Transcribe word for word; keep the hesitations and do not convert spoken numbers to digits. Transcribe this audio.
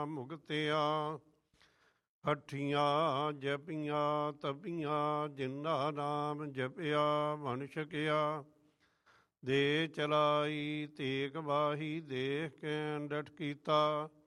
ਮੁਕਤਿਆ। ਹੱਠੀਆਂ ਜਪੀਆਂ ਤਪੀਆਂ ਜਿੰਨਾ ਨਾਮ ਜਪਿਆ ਮਨ ਛਕਿਆ। ਦੇ ਚਲਾਈ ਤੇਗ ਬਾਹੀ ਦੇਖ ਕੇ ਡਟ ਕੀਤਾ।